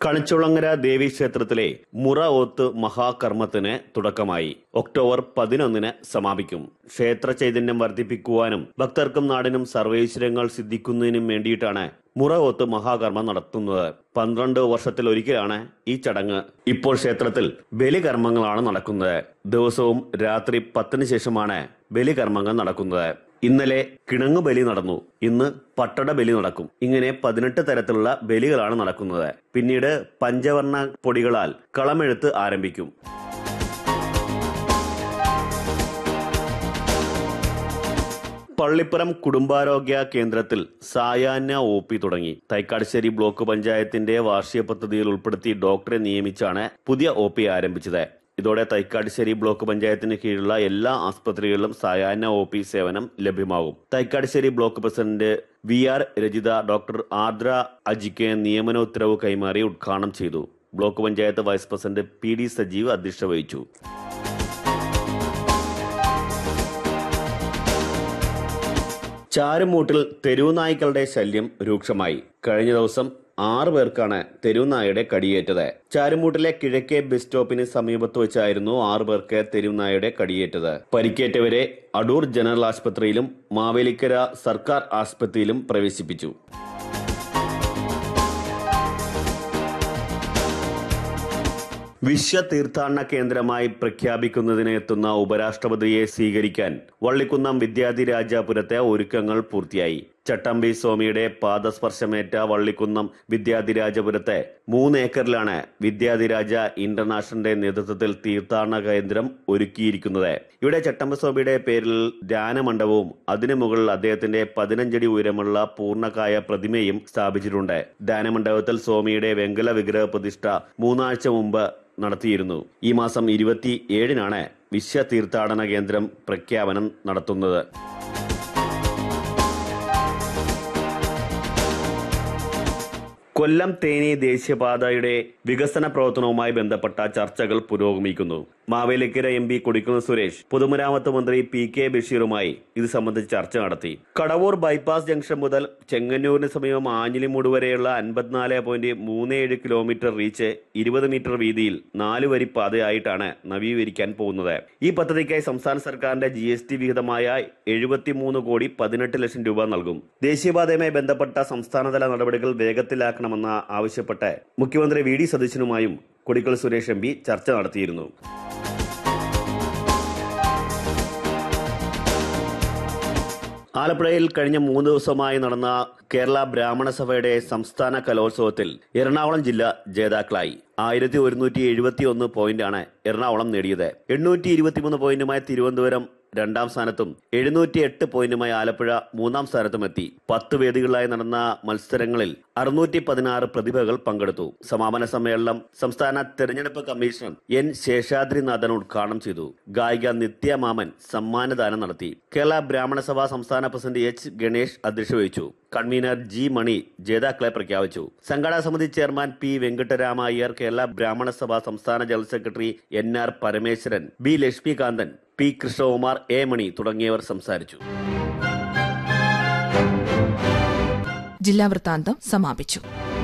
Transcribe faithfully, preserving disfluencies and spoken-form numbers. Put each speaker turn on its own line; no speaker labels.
കണിച്ചുളങ്ങര ദേവീക്ഷേത്രത്തിലെ മുറ ഓത്ത് മഹാകർമ്മത്തിന് തുടക്കമായി. ഒക്ടോബർ പതിനൊന്നിന് സമാപിക്കും. ക്ഷേത്ര ചൈതന്യം വർദ്ധിപ്പിക്കുവാനും ഭക്തർക്കും നാടിനും സർവൈശ്വര്യങ്ങൾ സിദ്ധിക്കുന്നതിനും വേണ്ടിയിട്ടാണ് മുറ ഓത്ത് മഹാകർമ്മം നടത്തുന്നത്. പന്ത്രണ്ട് വർഷത്തിലൊരിക്കലാണ് ഈ ചടങ്ങ്. ഇപ്പോൾ ക്ഷേത്രത്തിൽ ബലികർമ്മങ്ങളാണ് നടക്കുന്നത്. ദിവസവും രാത്രി പത്തിന് ശേഷമാണ് ബലികർമ്മങ്ങൾ നടക്കുന്നത്. ഇന്നലെ കിണങ്ങു ബലി നടന്നു. ഇന്ന് പട്ടട ബലി നടക്കും. ഇങ്ങനെ പതിനെട്ട് തരത്തിലുള്ള ബലികളാണ് നടക്കുന്നത്. പിന്നീട് പഞ്ചവർണ്ണ പൊടികളാൽ കളമെഴുത്ത് ആരംഭിക്കും. പള്ളിപ്പുറം കുടുംബാരോഗ്യ കേന്ദ്രത്തിൽ സായാഹ്ന ഒ പി തുടങ്ങി. തൈക്കാട്ടുശ്ശേരി ബ്ലോക്ക് പഞ്ചായത്തിന്റെ വാർഷിക പദ്ധതിയിൽ ഉൾപ്പെടുത്തി ഡോക്ടറെ നിയമിച്ചാണ് പുതിയ ഒ പി ആരംഭിച്ചത്. ഇതോടെ തൈക്കാട്ടുശ്ശേരി ബ്ലോക്ക് പഞ്ചായത്തിന് കീഴിലുള്ള എല്ലാ ആസ്പത്രികളിലും സായാഹ്ന ഒ പി സേവനം ലഭ്യമാകും. Thaikkattussery block president V R Rajitha doctor ആർദ്ര അജിക്ക് നിയമന ഉത്തരവ് കൈമാറി ഉദ്ഘാടനം ചെയ്തു. Block panchayat vice president P D Sajeev അധ്യക്ഷത വഹിച്ചു. ചാരുമൂട്ടിൽ തെരുവുനായ്ക്കളുടെ ശല്യം രൂക്ഷമായി. കഴിഞ്ഞ ദിവസം ആറു പേർക്കാണ് തെരുവുനായയുടെ കടിയേറ്റത്. ചാരുമൂട്ടിലെ കിഴക്കേ ബസ് സ്റ്റോപ്പിന് സമീപത്ത് വെച്ചായിരുന്നു ആറു പേർക്ക് തെരുവുനായയുടെ കടിയേറ്റത്. പരിക്കേറ്റവരെ അടൂർ ജനറൽ ആശുപത്രിയിലും മാവേലിക്കര സർക്കാർ ആശുപത്രിയിലും പ്രവേശിപ്പിച്ചു. വിശ്വ തീർത്ഥാടന കേന്ദ്രമായി പ്രഖ്യാപിക്കുന്നതിന് എത്തുന്ന ഉപരാഷ്ട്രപതിയെ സ്വീകരിക്കാൻ വള്ളിക്കുന്നം വിദ്യാധിരാജപുരത്തെ ഒരുക്കങ്ങൾ പൂർത്തിയായി. ചട്ടമ്പി സ്വാമിയുടെ പാദസ്പർശമേറ്റ വള്ളിക്കുന്നം വിദ്യാധിരാജപുരത്തെ മൂന്ന് ഏക്കറിലാണ് വിദ്യാധിരാജ ഇന്റർനാഷണലിന്റെ നേതൃത്വത്തിൽ തീർത്ഥാടന കേന്ദ്രം ഒരുക്കിയിരിക്കുന്നത്. ഇവിടെ ചട്ടമ്പി സ്വാമിയുടെ പേരിൽ ധ്യാനമണ്ഡപവും അതിനു മുകളിൽ അദ്ദേഹത്തിന്റെ പതിനഞ്ചടി ഉയരമുള്ള പൂർണ്ണകായ പ്രതിമയും സ്ഥാപിച്ചിട്ടുണ്ട്. ധ്യാനമണ്ഡപത്തിൽ സ്വാമിയുടെ വെങ്കല വിഗ്രഹ പ്രതിഷ്ഠ മൂന്നാഴ്ച മുമ്പ് നടത്തിയിരുന്നു. ഈ മാസം ഇരുപത്തി ഏഴിനാണ് വിശ്വ തീർത്ഥാടന കേന്ദ്രം പ്രഖ്യാപനം നടത്തുന്നത്. കൊല്ലം തേനി ദേശീയപാതയുടെ വികസന പ്രവർത്തനവുമായി ബന്ധപ്പെട്ട ചർച്ചകൾ പുരോഗമിക്കുന്നു. മാവേലിക്കര എം പി കൊടിക്കുന്നിൽ സുരേഷ് പൊതുമരാമത്ത് മന്ത്രി പി കെ ബഷീറുമായി ഇത് സംബന്ധിച്ച് ചർച്ച നടത്തി. കടവൂർ ബൈപ്പാസ് ജംഗ്ഷൻ മുതൽ ചെങ്ങന്നൂരിന് സമീപം ആഞ്ഞിലിമൂട് വരെയുള്ള അൻപത്തിനാല് പോയിന്റ് മൂന്ന് ഏഴ് കിലോമീറ്റർ റീച്ച് ഇരുപത് മീറ്റർ വീതിയിൽ നാലു വരി പാതയായിട്ടാണ് നവീകരിക്കാൻ പോകുന്നത്. ഈ പദ്ധതിക്കായി സംസ്ഥാന സർക്കാരിന്റെ ജി എസ് ടി വിഹിതമായ എഴുപത്തിമൂന്ന് കോടി പതിനെട്ട് ലക്ഷം രൂപ നൽകും. ദേശീയപാതയുമായി ബന്ധപ്പെട്ട സംസ്ഥാനതല നടപടികൾ വേഗത്തിലാക്കണമെന്ന് ആവശ്യപ്പെട്ട് മുഖ്യമന്ത്രി V D സതീശനുമായും Kodikunnil Suresh M P ചർച്ച നടത്തിയിരുന്നു. ആലപ്പുഴയിൽ കഴിഞ്ഞ മൂന്ന് ദിവസമായി നടന്ന കേരള ബ്രാഹ്മണ സഭയുടെ സംസ്ഥാന കലോത്സവത്തിൽ എറണാകുളം ജില്ല ജേതാക്കളായി. ആയിരത്തി ഒരുന്നൂറ്റി എഴുപത്തി ഒന്ന് പോയിന്റാണ് എറണാകുളം നേടിയത്. എണ്ണൂറ്റി ഇരുപത്തിമൂന്ന് പോയിന്റുമായി തിരുവനന്തപുരം രണ്ടാം സ്ഥാനത്തും എഴുന്നൂറ്റി എട്ട് പോയിന്റുമായി ആലപ്പുഴ മൂന്നാം സ്ഥാനത്തുമെത്തി. പത്ത് വേദികളിലായി നടന്ന മത്സരങ്ങളിൽ അറുന്നൂറ്റി പതിനാറ് പ്രതിഭകൾ പങ്കെടുത്തു. സമാപന സമ്മേളനം സംസ്ഥാന തെരഞ്ഞെടുപ്പ് കമ്മീഷണർ എൻ ശേഷാദ്രിനാഥൻ ഉദ്ഘാടനം ചെയ്തു. ഗായിക നിത്യ മാമൻ സമ്മാനദാനം നടത്തി. കേരള ബ്രാഹ്മണ സഭ സംസ്ഥാന പ്രസിഡന്റ് എച്ച് ഗണേഷ് അധ്യക്ഷത വഹിച്ചു. കൺവീനർ ജി മണി ജേതാക്കളെ പ്രഖ്യാപിച്ചു. സംഘാടക സമിതി ചെയർമാൻ പി വെങ്കട്ടരാമ അയ്യർ, കേരള ബ്രാഹ്മണ സഭ സംസ്ഥാന general secretary N R Parameswaran, B Lakshmikanthan, P Krishnakumar, a money തുടങ്ങിയവർ സംസാരിച്ചു.
ജില്ലാ വൃത്താന്തം സമാപിച്ചു.